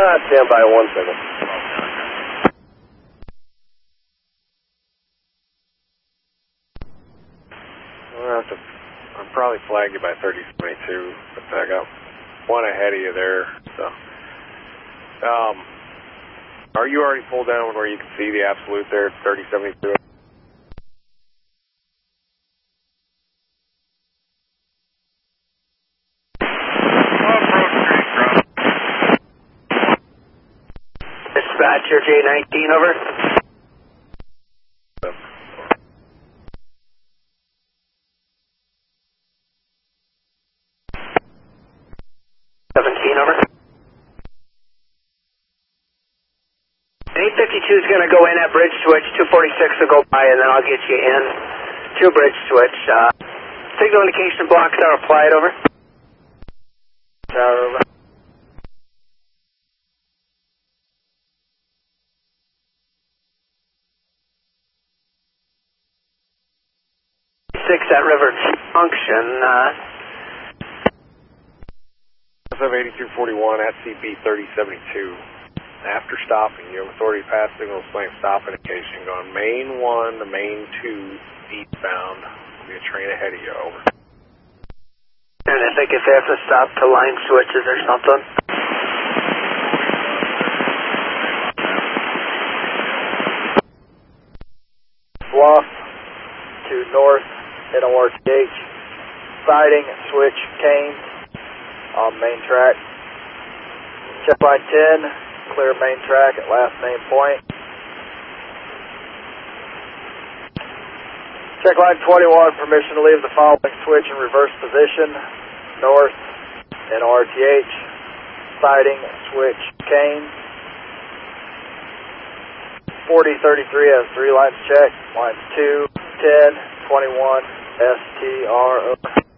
Stand by 1 second. I'll probably flag you by 3072, but I got one ahead of you there, so. Are you already pulled down where you can see the absolute there at 3072? Dispatcher J19, over. 17, over. 852 is going to go in at bridge switch. 246 will go by, and then I'll get you in to bridge switch. Signal indication blocks are applied, over. Tower, over. At River Junction. SF8241 at CP 3072. After stopping, you have authority to pass signal display stop indication going main 1 to main 2 eastbound. There'll be a train ahead of you, over. And I think if they have to stop to line switches or something. Bluff to north. NORTH, siding, switch, Kane, on main track. Check line 10, clear main track at last main point. Check line 21, permission to leave the following switch in reverse position. North, NORTH, siding, switch, Kane. 4033 has 3 lines checked, lines 2, 10, 21, STR, over.